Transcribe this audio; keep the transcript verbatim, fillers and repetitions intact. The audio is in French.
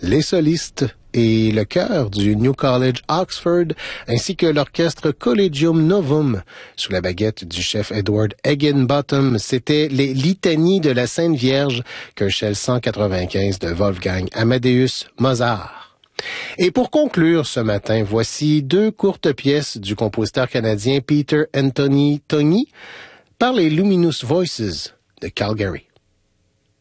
les solistes et le chœur du New College Oxford, ainsi que l'orchestre Collegium Novum, sous la baguette du chef Edward Higginbotham. C'était les litanies de la Sainte Vierge, qu'un chef cent quatre-vingt-quinze de Wolfgang Amadeus Mozart. Et pour conclure ce matin, voici deux courtes pièces du compositeur canadien Peter Anthony Tony par les Luminous Voices de Calgary.